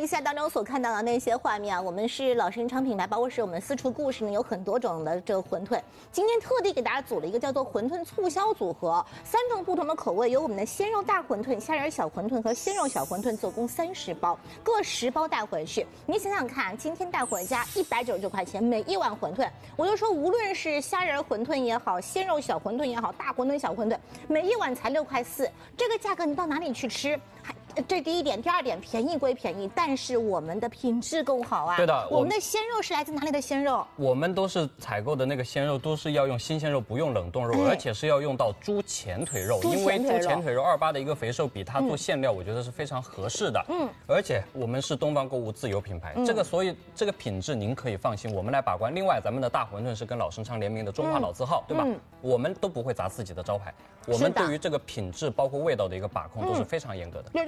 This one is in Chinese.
一下当中所看到的那些画面啊，我们是老生昌品牌，包括是我们私厨故事呢，有很多种的这个馄饨。今天特地给大家组了一个叫做馄饨促销组合，3种不同的口味，有我们的鲜肉大馄饨、虾仁小馄饨和鲜肉小馄饨，总共30包，各10包带回去。你想想看，今天带回家199块钱，每一碗馄饨，我就说无论是虾仁馄饨也好，鲜肉小馄饨也好，大馄饨小馄饨，每一碗才6.4块，这个价格你到哪里去吃？这第一点，第二点，便宜归便宜，但是我们的品质更好啊。 对的， 我们的鲜肉是来自哪里的鲜肉？ 我们都是采购的那个鲜肉，都是要用新鲜肉，不用冷冻肉，而且是要用到猪前腿肉，因为猪前腿肉28的一个肥瘦比它做馅料，我觉得是非常合适的。而且我们是东方购物自有品牌，所以这个品质您可以放心，我们来把关。另外，咱们的大馄饨是跟老生昌联名的中华老字号，对吧？我们都不会砸自己的招牌，我们对于这个品质包括味道的一个把控都是非常严格的。